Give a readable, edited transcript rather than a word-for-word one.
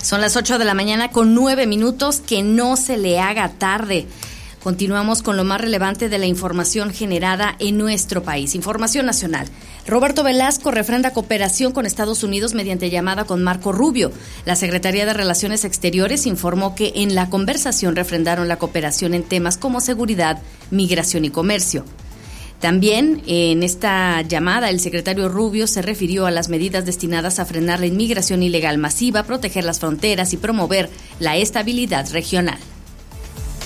Son las 8 de la mañana con 9 minutos, que no se le haga tarde. Continuamos con lo más relevante de la información generada en nuestro país. Información nacional. Roberto Velasco refrenda cooperación con Estados Unidos mediante llamada con Marco Rubio. La Secretaría de Relaciones Exteriores informó que en la conversación refrendaron la cooperación en temas como seguridad, migración y comercio. También en esta llamada el secretario Rubio se refirió a las medidas destinadas a frenar la inmigración ilegal masiva, proteger las fronteras y promover la estabilidad regional.